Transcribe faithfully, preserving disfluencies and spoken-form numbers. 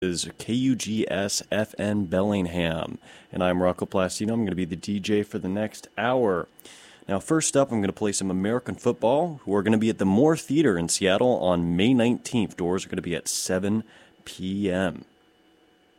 Is K U G S F N Bellingham, and I'm Rocco Plastino. I'm going to be the D J for the next hour. Now, first up, I'm going to play some American football, who are going to be at the Moore Theater in Seattle on May nineteenth. Doors are going to be at seven p m